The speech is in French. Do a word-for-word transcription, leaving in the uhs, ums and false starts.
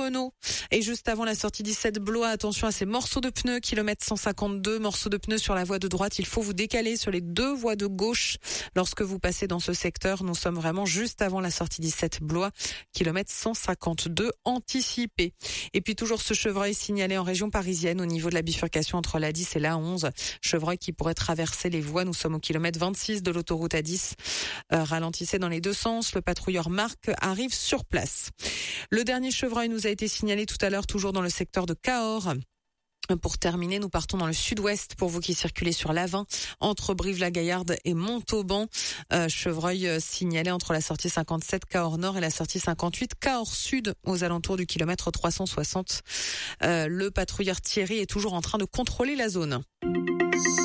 Renault. Et juste avant la sortie dix-sept Blois, attention à ces morceaux de pneus, kilomètre cent cinquante-deux, morceaux de pneus sur la voie de droite. Il faut vous décaler sur les deux voies de gauche lorsque vous passez dans ce secteur. Nous sommes vraiment juste avant la sortie dix-sept Blois, kilomètre cent cinquante-deux anticipé. Et puis toujours ce chevreuil signalé en région parisienne au niveau de la bifurcation entre l'A dix et l'A onze. Chevreuil qui pourrait traverser les voies. Nous sommes au kilomètre vingt-six de l'autoroute A dix. Euh, ralentissez dans les deux sens. Le patrouilleur Marc arrive sur place. Le dernier chevreuil nous a été signalé tout à l'heure, toujours dans le secteur de Cahors. Pour terminer, nous partons dans le sud-ouest pour vous qui circulez sur l'A vingt entre Brive-la-Gaillarde et Montauban. Euh, chevreuil euh, signalé entre la sortie cinquante-sept Cahors Nord et la sortie cinquante-huit Cahors Sud aux alentours du kilomètre trois cent soixante. Euh, le patrouilleur Thierry est toujours en train de contrôler la zone.